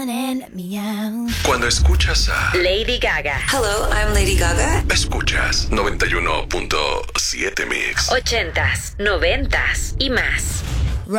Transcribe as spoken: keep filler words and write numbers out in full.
morning, meow. Cuando escuchas a Lady Gaga. Hello, I'm Lady Gaga. Escuchas noventa y uno punto siete Mix. Ochentas, noventas y más.